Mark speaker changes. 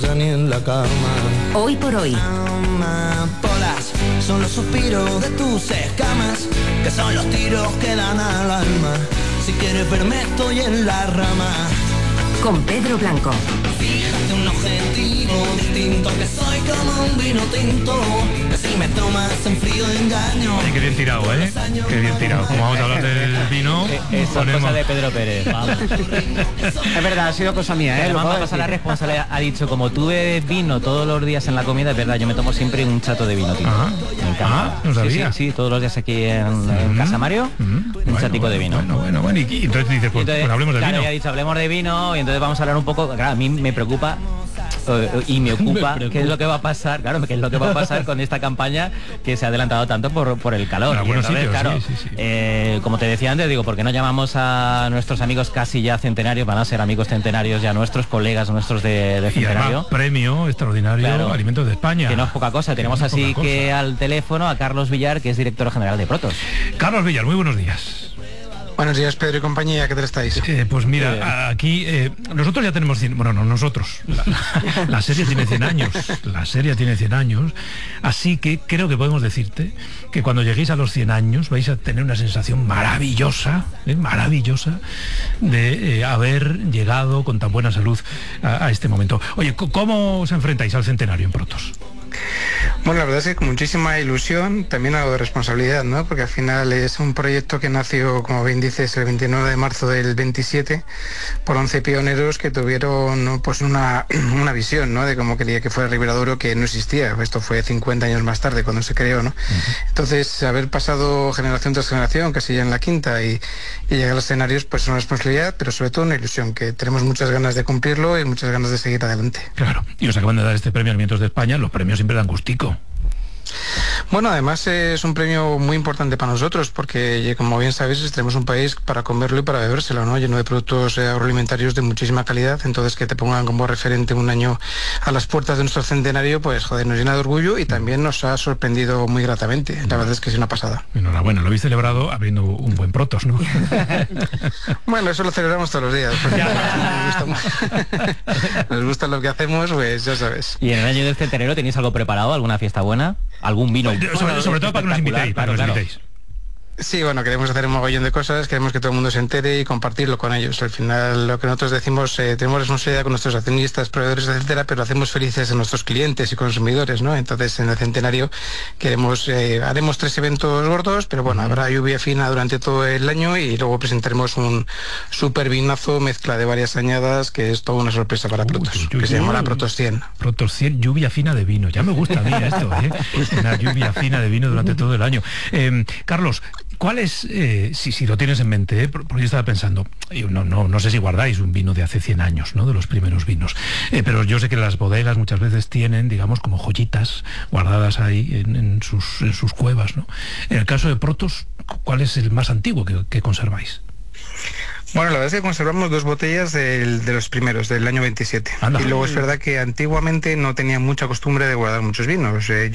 Speaker 1: sobra ni en la cama.
Speaker 2: Hoy por hoy.
Speaker 1: Amapolas son los suspiros de tus escamas, que son los tiros que dan al alma. Si quieres verme estoy en la rama.
Speaker 2: Con Pedro Blanco.
Speaker 1: Fíjate un objetivo distinto, que soy como un vino tinto, que si me tomas en frío engaño.
Speaker 3: Ay, qué bien tirado, ¿eh? Qué bien tirado. Como vamos a hablar del vino,
Speaker 4: Eso es cosa de Pedro Pérez. Vamos.
Speaker 5: Es verdad, ha sido cosa mía, ¿eh?
Speaker 4: Además,
Speaker 5: Lo
Speaker 4: me
Speaker 5: puedo
Speaker 4: pasa la
Speaker 5: decir.
Speaker 4: responsabilidad. Ha dicho, como tú bebes vino todos los días en la comida, es verdad, yo me tomo siempre un chato de vino, tío.
Speaker 3: Ajá.
Speaker 4: Me encanta.
Speaker 3: Ah, no sabía.
Speaker 4: Sí, todos los días aquí en Casa Mario, un chatico de vino.
Speaker 3: Bueno. Y entonces dices, pues,
Speaker 4: Entonces,
Speaker 3: pues hablemos del
Speaker 4: claro,
Speaker 3: vino.
Speaker 4: ya he dicho, hablemos de vino, y entonces vamos a hablar un poco. Claro, a mí me preocupa y me ocupa qué es lo que va a pasar, claro, qué es lo que va a pasar con esta campaña que se ha adelantado tanto por el calor.
Speaker 3: En algunos
Speaker 4: Y entonces,
Speaker 3: sitios,
Speaker 4: claro,
Speaker 3: sí.
Speaker 4: como te decía antes, digo, ¿por qué no llamamos a nuestros amigos casi ya centenarios? Van a ser amigos centenarios ya nuestros, colegas nuestros de
Speaker 3: Y
Speaker 4: centenario.
Speaker 3: además, premio extraordinario,
Speaker 4: Claro.
Speaker 3: Alimentos de España.
Speaker 4: Que no es poca cosa. Tenemos
Speaker 3: no es
Speaker 4: así
Speaker 3: poca
Speaker 4: que
Speaker 3: cosa.
Speaker 4: al teléfono a Carlos Villar, que es director general de Protos.
Speaker 3: Carlos Villar, muy buenos días.
Speaker 6: Buenos días, Pedro y compañía, ¿qué tal estáis?
Speaker 3: Pues mira, aquí nosotros ya tenemos 100, bueno, no nosotros, la serie tiene 100 años, así que creo que podemos decirte que cuando lleguéis a los 100 años vais a tener una sensación maravillosa de haber llegado con tan buena salud a este momento. Oye, ¿cómo os enfrentáis al centenario en Protos?
Speaker 6: Bueno, la verdad es que con muchísima ilusión, también algo de responsabilidad, ¿no? Porque al final es un proyecto que nació, como bien dices, el 29 de marzo del 27 por 11 pioneros que tuvieron, ¿no?, pues una visión, ¿no?, de cómo quería que fuera Ribera Duro, que no existía. Esto fue 50 años más tarde cuando se creó, ¿no? Entonces, haber pasado generación tras generación, casi ya en la quinta, y llegar a los escenarios, pues es una responsabilidad, pero sobre todo una ilusión, que tenemos muchas ganas de cumplirlo y muchas ganas de seguir adelante.
Speaker 3: Claro, y os acaban de dar este premio Alimentos de España, los premios siempre dan gustico.
Speaker 6: Bueno, además es un premio muy importante para nosotros porque, como bien sabéis, tenemos un país para comerlo y para bebérselo, ¿no?, lleno de productos agroalimentarios de muchísima calidad. Entonces, que te pongan como referente un año a las puertas de nuestro centenario, pues joder, nos llena de orgullo y también nos ha sorprendido muy gratamente. La verdad es que es una pasada.
Speaker 3: Enhorabuena, lo habéis celebrado abriendo un buen Protos, ¿no?
Speaker 6: Bueno, eso lo celebramos todos los días. Nos gusta lo que hacemos, pues ya sabes.
Speaker 4: ¿Y en el año del centenario tenéis algo preparado? ¿Alguna fiesta buena? ¿Algún vino?
Speaker 3: Sobre todo para que nos invitéis,
Speaker 4: Claro.
Speaker 6: Sí, bueno, queremos hacer un mogollón de cosas, queremos que todo el mundo se entere y compartirlo con ellos. Al final, lo que nosotros decimos, tenemos responsabilidad con nuestros accionistas, proveedores, etcétera, pero hacemos felices a nuestros clientes y consumidores, ¿no? Entonces, en el centenario haremos 3 eventos gordos, pero bueno, habrá lluvia fina durante todo el año y luego presentaremos un super vinazo, mezcla de varias añadas, que es toda una sorpresa para Protos, que se llamará Protos 100.
Speaker 3: Protos 100, lluvia fina de vino. Ya me gusta a mí esto, ¿eh? Una lluvia fina de vino durante todo el año. Carlos, ¿cuál es, si lo tienes en mente, porque yo estaba pensando, no sé si guardáis un vino de hace 100 años, ¿no?, de los primeros vinos, pero yo sé que las bodegas muchas veces tienen, digamos, como joyitas guardadas ahí en sus cuevas, ¿no? En el caso de Protos, ¿cuál es el más antiguo que conserváis?
Speaker 6: Bueno, la verdad es que conservamos 2 botellas de los primeros, del año 27.
Speaker 3: Anda.
Speaker 6: Y luego es verdad que antiguamente no tenía mucha costumbre de guardar muchos vinos.